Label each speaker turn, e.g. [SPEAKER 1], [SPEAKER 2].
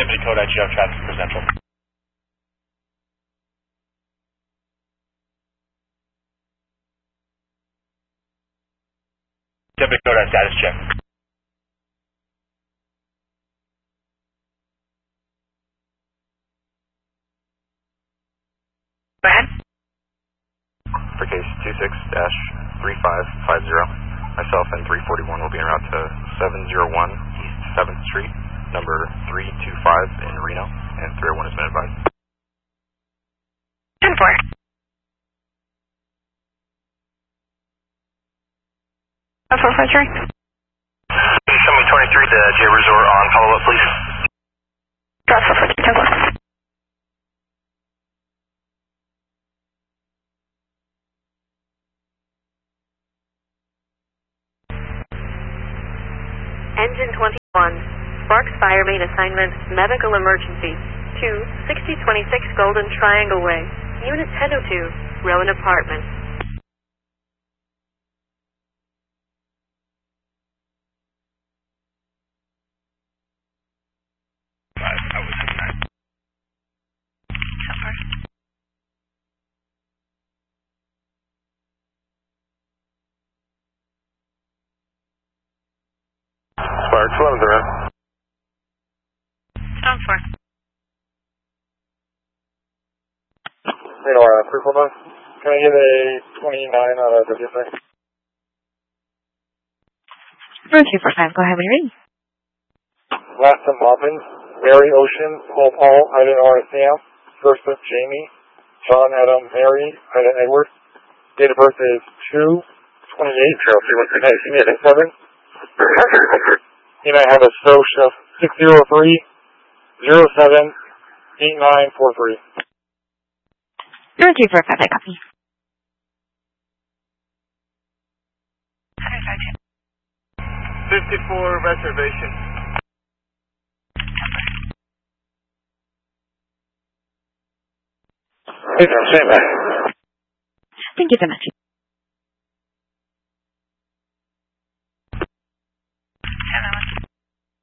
[SPEAKER 1] Dakota, you have traffic for Central. Dakota, status check.
[SPEAKER 2] Go ahead.
[SPEAKER 3] For case 26-3550, myself and 341 will be en route to 701 East 7th Street, number 325 in Reno, and 301 has been advised.
[SPEAKER 2] 10-4. That's 453.
[SPEAKER 3] Show me 23 to J Resort on follow-up, please.
[SPEAKER 2] That's 453, 10-4.
[SPEAKER 4] Engine 21, Sparks Fire Main Assignment, Medical Emergency, 26026 Golden Triangle Way, Unit 1002, Rowan Apartments.
[SPEAKER 3] Sparks, 11's around.
[SPEAKER 2] 10-4.
[SPEAKER 5] Radar, 345. Can I get a 29 out of WSA?
[SPEAKER 2] Room 245, go ahead when you're ready.
[SPEAKER 5] Last of Muffins, Mary Ocean, Paul Paul, Ida RSM, first of Jamie, John Adam Mary, Ida Edward. Date of birth is 2/28/03. And I have a SOCIA 603-07-8943.
[SPEAKER 2] Room 245, I copy.
[SPEAKER 3] 54 reservation.
[SPEAKER 5] Hey, I'm saying that.
[SPEAKER 2] Thank you so much.